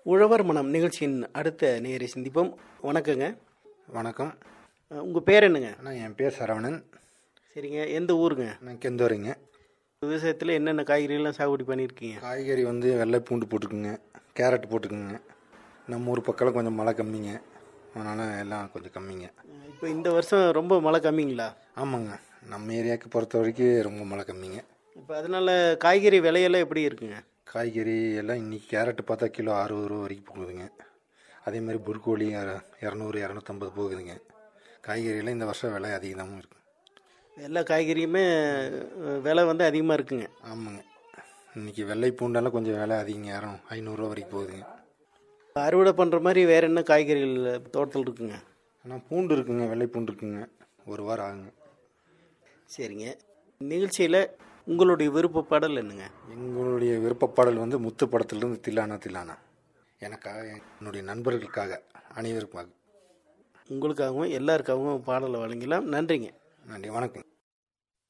உழவர் மனம் நிகழ்ச்சியின் அடுத்த நேயரை சந்திப்போம். வணக்கங்க. வணக்கம். உங்கள் பேர் என்னங்க? அண்ணா, என் பேர் சரவணன். சரிங்க. எந்த ஊருங்க? நான் கெந்தோரிங்க. விவசாயத்தில் என்னென்ன காய்கறிகள்லாம் சாகுபடி பண்ணியிருக்கீங்க? காய்கறி வெள்ளை பூண்டு போட்டுக்குங்க, கேரட் போட்டுக்குங்க. நம்ம ஊர் பக்கம் கொஞ்சம் மழை கம்மிங்க, அதனால் எல்லாம் கொஞ்சம் கம்மிங்க. இப்போ இந்த வருஷம் ரொம்ப மழை கம்மிங்களா? ஆமாங்க, நம்ம ஏரியாவுக்கு பொறுத்த வரைக்கும் ரொம்ப மழை கம்மிங்க. இப்போ அதனால் காய்கறி விலையெல்லாம் எப்படி இருக்குங்க? காய்கறி எல்லாம் இன்றைக்கி கேரட்டு பார்த்தா கிலோ 60 ரூபா வரைக்கும் போகுதுங்க. அதேமாதிரி புர்கோலி 200 250 போகுதுங்க. காய்கறியெல்லாம் இந்த வருஷம் விலை அதிகமாக இருக்குங்க. எல்லா காய்கறியுமே விலை அதிகமாக இருக்குங்க. ஆமாங்க, இன்றைக்கி வெள்ளை பூண்டெல்லாம் கொஞ்சம் விலை அதிகங்க, 500 வரைக்கும் போகுதுங்க. அறுவடை பண்ணுற மாதிரி வேறு என்ன காய்கறிகள் தோட்டத்தில் இருக்குங்க? ஆனால் பூண்டு இருக்குங்க, வெள்ளை பூண்டு இருக்குங்க. ஒரு வாரம் ஆகுங்க. சரிங்க. நிகழ்ச்சியில் உங்களுடைய விருப்ப பாடல் என்னங்க? எங்களுடைய விருப்பப்பாடல் முத்து படத்திலிருந்து தில்லானா தில்லானா. எனக்காக, என்னுடைய நண்பர்களுக்காக, அனைவருக்காக, உங்களுக்காகவும் எல்லாருக்காகவும் பாடலை வழங்கலாம். நன்றிங்க. நன்றி. வணக்கம்.